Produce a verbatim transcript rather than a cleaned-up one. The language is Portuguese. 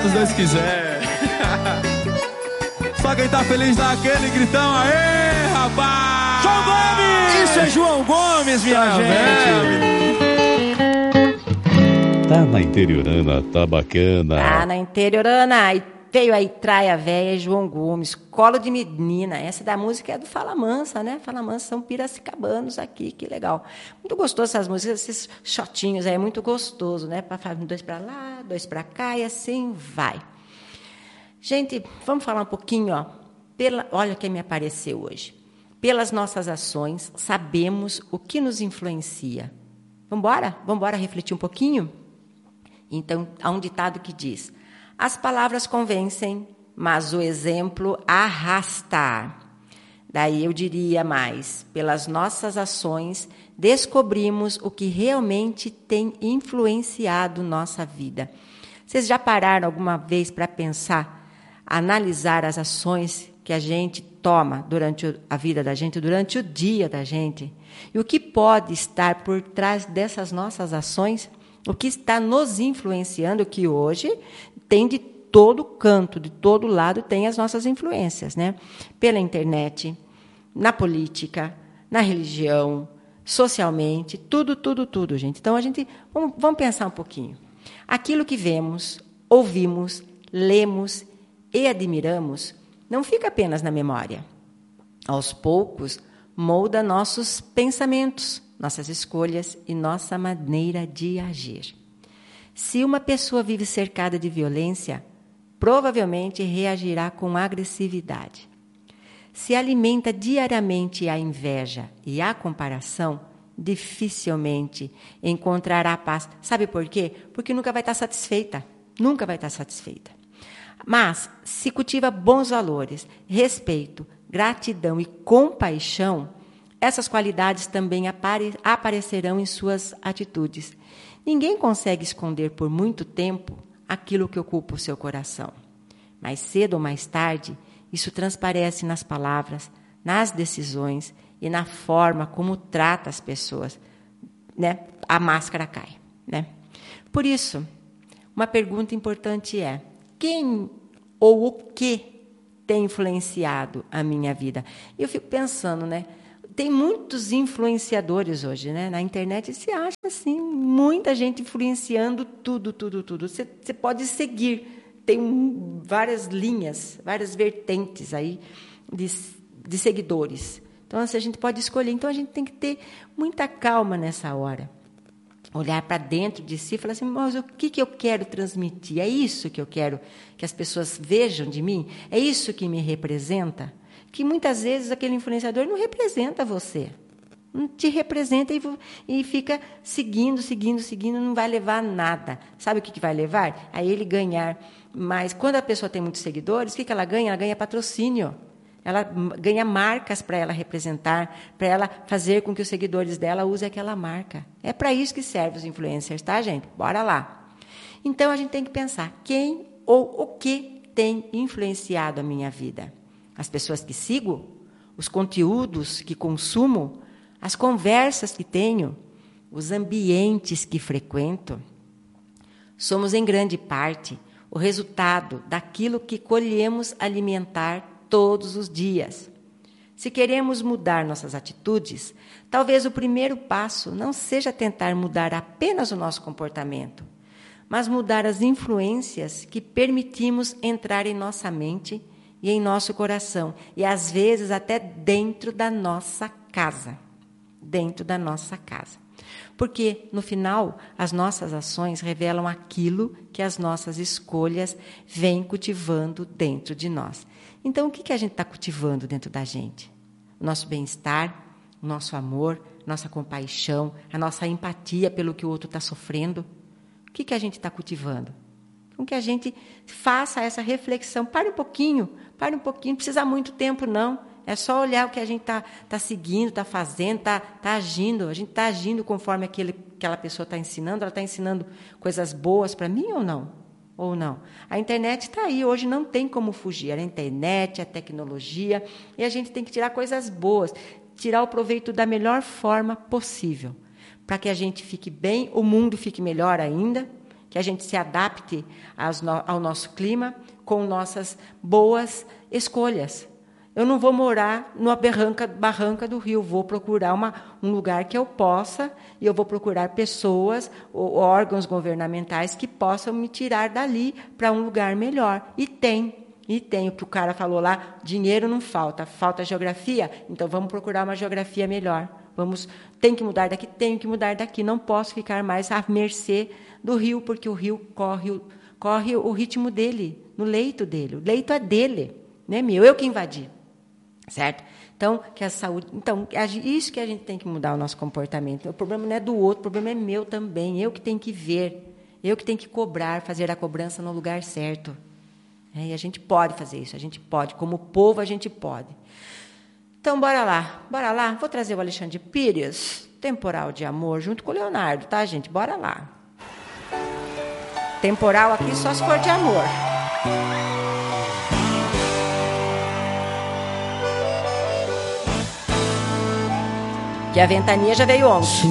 os dois quiser. Só quem tá feliz dá aquele gritão, aê, rapaz! João Gomes! Isso é João Gomes, minha Tá gente! Tá na interiorana, tá bacana. Tá na interiorana. E veio aí Traia Véia, João Gomes, Colo de Menina. Essa da música é do Fala Mansa, né? Fala Mansa são piracicabanos aqui, que legal. Muito gostoso essas músicas, esses shotinhos aí, é muito gostoso, né? Para fazer dois para lá, dois para cá e assim vai. Gente, vamos falar um pouquinho, ó. Pela, olha quem me apareceu hoje. Pelas nossas ações, sabemos o que nos influencia. Vamos embora? Vamos embora refletir um pouquinho? Então, há um ditado que diz: as palavras convencem, mas o exemplo arrasta. Daí eu diria mais: pelas nossas ações, descobrimos o que realmente tem influenciado nossa vida. Vocês já pararam alguma vez para pensar, analisar as ações que a gente toma durante a vida da gente, durante o dia da gente? E o que pode estar por trás dessas nossas ações? O que está nos influenciando, que hoje tem de todo canto, de todo lado, tem as nossas influências, né? Pela internet, na política, na religião, socialmente, tudo, tudo, tudo, gente. Então, a gente vamos, vamos pensar um pouquinho. Aquilo que vemos, ouvimos, lemos e admiramos não fica apenas na memória. Aos poucos, molda nossos pensamentos, nossas escolhas e nossa maneira de agir. Se uma pessoa vive cercada de violência, provavelmente reagirá com agressividade. Se alimenta diariamente a inveja e a comparação, dificilmente encontrará paz. Sabe por quê? Porque nunca vai estar satisfeita. Nunca vai estar satisfeita. Mas, se cultiva bons valores, respeito, gratidão e compaixão, essas qualidades também apare- aparecerão em suas atitudes. Ninguém consegue esconder por muito tempo aquilo que ocupa o seu coração. Mais cedo ou mais tarde, isso transparece nas palavras, nas decisões e na forma como trata as pessoas. Né? A máscara cai. Né? Por isso, uma pergunta importante é: quem ou o que tem influenciado a minha vida? Eu fico pensando, né? Tem muitos influenciadores hoje, né? Na internet se acha assim, muita gente influenciando tudo, tudo, tudo. Você, você pode seguir, tem um, várias linhas, várias vertentes aí de, de seguidores. Então, assim, a gente pode escolher. Então, a gente tem que ter muita calma nessa hora. Olhar para dentro de si e falar assim: mas o que, que eu quero transmitir? É isso que eu quero que as pessoas vejam de mim? É isso que me representa? Que muitas vezes aquele influenciador não representa você. Não te representa e, e fica seguindo, seguindo, seguindo, não vai levar a nada. Sabe o que, que vai levar? A ele ganhar mais. Quando a pessoa tem muitos seguidores, o que, que ela ganha? Ela ganha patrocínio. Ela ganha marcas para ela representar, para ela fazer com que os seguidores dela usem aquela marca. É para isso que servem os influencers, tá, gente? Bora lá. Então, a gente tem que pensar quem ou o que tem influenciado a minha vida. As pessoas que sigo, os conteúdos que consumo, as conversas que tenho, os ambientes que frequento. Somos, em grande parte, o resultado daquilo que colhemos alimentar todos os dias. Se queremos mudar nossas atitudes, talvez o primeiro passo não seja tentar mudar apenas o nosso comportamento, mas mudar as influências que permitimos entrar em nossa mente e em nosso coração, e às vezes até dentro da nossa casa. Dentro da nossa casa. Porque, no final, as nossas ações revelam aquilo que as nossas escolhas vêm cultivando dentro de nós. Então, o que, que a gente está cultivando dentro da gente? O nosso bem-estar, o nosso amor, nossa compaixão, a nossa empatia pelo que o outro está sofrendo. O que, que a gente está cultivando? Com que a gente faça essa reflexão. Pare um pouquinho, pare um pouquinho, não precisa muito tempo, não. É só olhar o que a gente está tá seguindo, está fazendo, está tá agindo. A gente está agindo conforme aquele, aquela pessoa está ensinando. Ela está ensinando coisas boas para mim ou não? Ou não? A internet está aí, hoje não tem como fugir. A internet, a tecnologia, e a gente tem que tirar coisas boas, tirar o proveito da melhor forma possível, para que a gente fique bem, o mundo fique melhor ainda, que a gente se adapte aos no, ao nosso clima com nossas boas escolhas. Eu não vou morar numa barranca, barranca do rio, vou procurar uma, um lugar que eu possa, e eu vou procurar pessoas, ou órgãos governamentais que possam me tirar dali para um lugar melhor. E tem, e tem. O que o cara falou lá, dinheiro não falta, falta geografia, então vamos procurar uma geografia melhor. Vamos, tem que mudar daqui, tenho que mudar daqui, não posso ficar mais à mercê do rio, porque o rio corre, corre o ritmo dele, no leito dele. O leito é dele, não é meu, eu que invadi. Certo? Então, que a saúde, então, isso que a gente tem que mudar o nosso comportamento. O problema não é do outro, o problema é meu também. Eu que tenho que ver, eu que tenho que cobrar, fazer a cobrança no lugar certo. É, e a gente pode fazer isso, a gente pode. Como povo, a gente pode. Então, bora lá, bora lá. Vou trazer o Alexandre Pires, Temporal de Amor, junto com o Leonardo, tá, gente? Bora lá. Temporal aqui só se for de amor. Que a ventania já veio ontem.